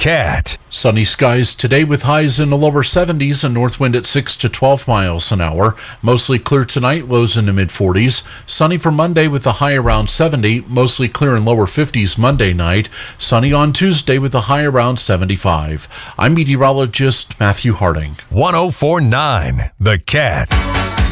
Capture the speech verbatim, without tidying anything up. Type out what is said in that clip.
Cat. Sunny skies today with highs in the lower seventies and north wind at six to twelve miles an hour. Mostly clear tonight, lows in the mid forties. Sunny for Monday with a high around seventy. Mostly clear in lower fifties Monday night. Sunny on Tuesday with a high around seventy-five. I'm meteorologist Matthew Harding. one oh four point nine The Cat.